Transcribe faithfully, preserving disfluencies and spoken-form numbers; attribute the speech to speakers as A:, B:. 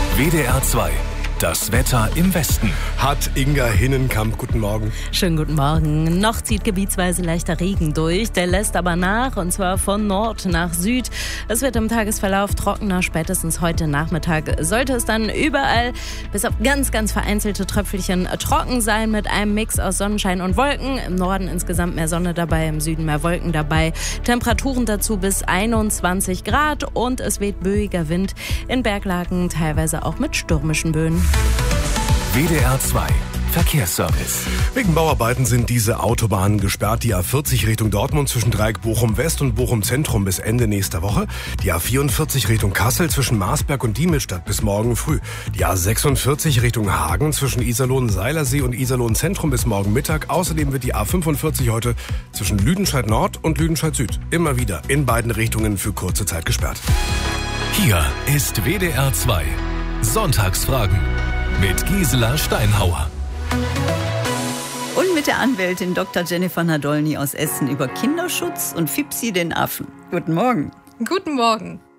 A: W D R zwei. Das Wetter im Westen.
B: Hat Inga Hinnenkamp. Guten Morgen.
C: Schönen guten Morgen. Noch zieht gebietsweise leichter Regen durch. Der lässt aber nach, und zwar von Nord nach Süd. Es wird im Tagesverlauf trockener. Spätestens heute Nachmittag sollte es dann überall bis auf ganz, ganz vereinzelte Tröpfelchen trocken sein mit einem Mix aus Sonnenschein und Wolken. Im Norden insgesamt mehr Sonne dabei, im Süden mehr Wolken dabei. Temperaturen dazu bis einundzwanzig Grad und es weht böiger Wind. In Berglagen teilweise auch mit stürmischen Böen.
A: W D R zwei Verkehrsservice.
B: Wegen Bauarbeiten sind diese Autobahnen gesperrt. Die A vierzig Richtung Dortmund zwischen Dreieck Bochum West und Bochum Zentrum bis Ende nächster Woche. Die A vierundvierzig Richtung Kassel zwischen Marsberg und Diemelstadt bis morgen früh. Die A sechsundvierzig Richtung Hagen zwischen Iserlohn-Seilersee und Iserlohn Zentrum bis morgen Mittag. Außerdem wird die A fünfundvierzig heute zwischen Lüdenscheid Nord und Lüdenscheid Süd immer wieder in beiden Richtungen für kurze Zeit gesperrt.
A: Hier ist W D R zwei. Sonntagsfragen mit Gisela Steinhauer.
D: Und mit der Anwältin Doktor Jennifer Nadolny aus Essen über Kinderschutz und Fipsi den Affen. Guten Morgen.
E: Guten Morgen.